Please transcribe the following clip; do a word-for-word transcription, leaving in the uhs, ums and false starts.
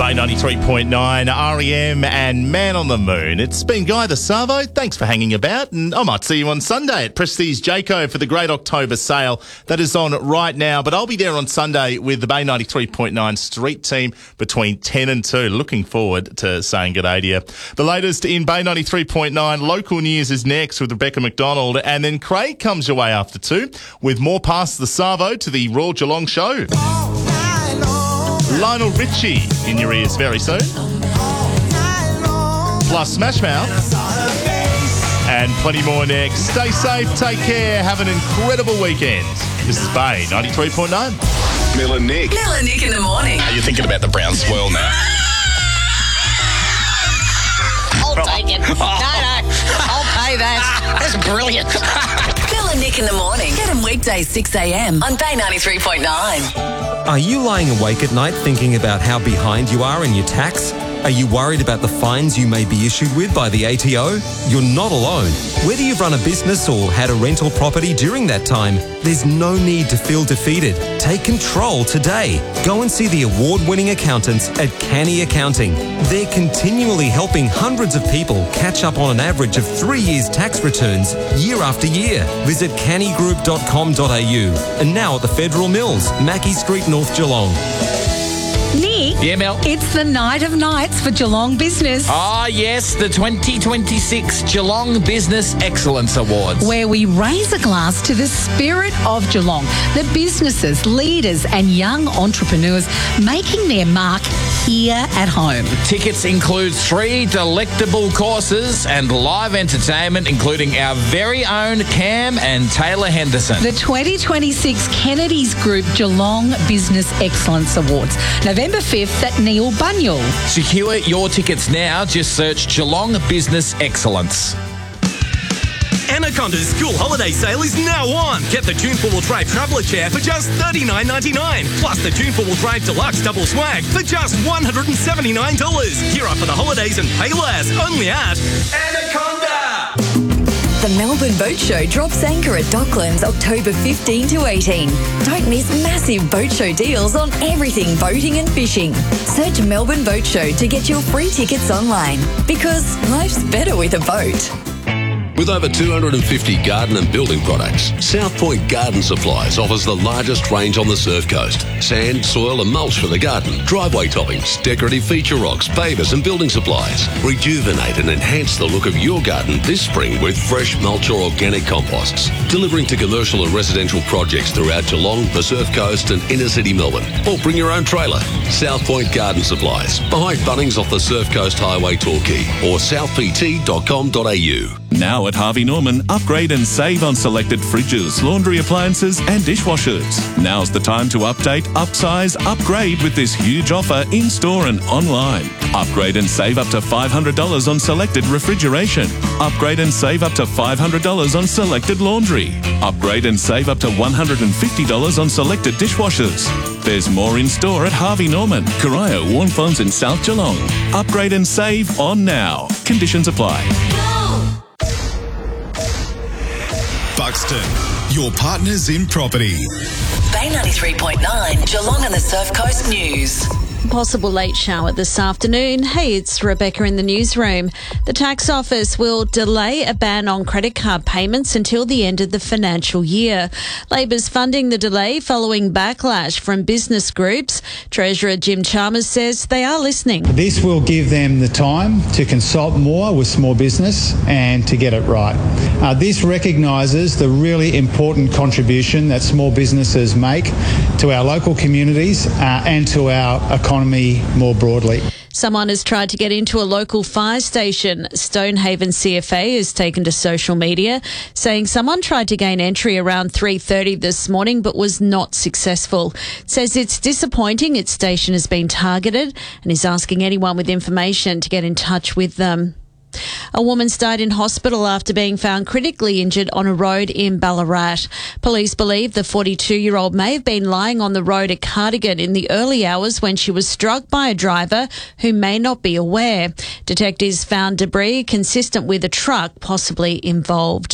Bay ninety-three point nine, R E M and Man on the Moon. It's been Guy the Savo. Thanks for hanging about, and I might see you on Sunday at Prestige Jayco for the Great October Sale that is on right now. But I'll be there on Sunday with the Bay ninety-three point nine street team between ten and two. Looking forward to saying good day to you. The latest in Bay ninety-three point nine local news is next with Rebecca McDonald, and then Craig comes your way after two with more past the Savo to the Royal Geelong Show. Lionel Richie in your ears very soon. Plus Smash Mouth. And plenty more next. Stay safe, take care, have an incredible weekend. This is Bay ninety-three point nine. Mill and Nick. Mill and Nick in the morning. Are you thinking about the brown swirl now? I'll take it. No, no. I'll pay that. That's brilliant. Mill and Nick in the morning. Get them weekdays six a.m. on Bay ninety-three point nine. Are you lying awake at night thinking about how behind you are in your tax? Are you worried about the fines you may be issued with by the A T O? You're not alone. Whether you've run a business or had a rental property during that time, there's no need to feel defeated. Take control today. Go and see the award-winning accountants at Canny Accounting. They're continually helping hundreds of people catch up on an average of three years' tax returns year after year. Visit canny group dot com dot a u. And now at the Federal Mills, Mackey Street, North Geelong. Nick, Yeah, Mel. it's the night of nights for Geelong Business, Ah, yes, the twenty twenty-six Geelong Business Excellence Awards. where we raise a glass to the spirit of Geelong, the businesses, leaders and young entrepreneurs making their mark here at home. Tickets include three delectable courses and live entertainment, including our very own Cam and Taylor Henderson. The twenty twenty-six Kennedy's Group Geelong Business Excellence Awards, November fifth at Neil Bunyal. Secure your tickets now. Just search Geelong Business Excellence. Anaconda's school holiday sale is now on. Get the Tune four-wheel drive traveller chair for just thirty-nine ninety-nine. Plus the Tune four-wheel drive deluxe double swag for just one hundred seventy-nine dollars. Gear up for the holidays and pay less. Only at Anaconda. The Melbourne Boat Show drops anchor at Docklands October fifteenth to eighteenth. Don't miss massive boat show deals on everything boating and fishing. Search Melbourne Boat Show to get your free tickets online, because life's better with a boat. With over two hundred fifty garden and building products, South Point Garden Supplies offers the largest range on the Surf Coast. Sand, soil and mulch for the garden, driveway toppings, decorative feature rocks, pavers and building supplies. Rejuvenate and enhance the look of your garden this spring with fresh mulch or organic composts. Delivering to commercial and residential projects throughout Geelong, the Surf Coast and inner city Melbourne. Or bring your own trailer. South Point Garden Supplies, behind Bunnings off the Surf Coast Highway Torquay, or south p t dot com dot a u. Now at Harvey Norman, upgrade and save on selected fridges, laundry appliances and dishwashers. Now's the time to update, upsize, upgrade with this huge offer in-store and online. Upgrade and save up to five hundred dollars on selected refrigeration. Upgrade and save up to five hundred dollars on selected laundry. Upgrade and save up to one hundred fifty dollars on selected dishwashers. There's more in store at Harvey Norman, Corio, Warnfonds and South Geelong. Upgrade and save on now. Conditions apply. Buxton, your partners in property. Bay ninety-three point nine, Geelong and the Surf Coast News. Possible late shower this afternoon. Hey, it's Rebecca in the newsroom. The tax office will delay a ban on credit card payments until the end of the financial year. Labor's funding the delay following backlash from business groups. Treasurer Jim Chalmers says they are listening. This will give them the time to consult more with small business and to get it right. Uh, this recognises the really important contribution that small businesses make to our local communities uh, and to our economy more broadly. Someone has tried to get into a local fire station. Stonehaven C F A has taken to social media, saying someone tried to gain entry around three thirty this morning but was not successful. It says it's disappointing its station has been targeted and is asking anyone with information to get in touch with them. A woman's died in hospital after being found critically injured on a road in Ballarat. Police believe the forty-two-year-old may have been lying on the road at Cardigan in the early hours when she was struck by a driver who may not be aware. Detectives found debris consistent with a truck possibly involved.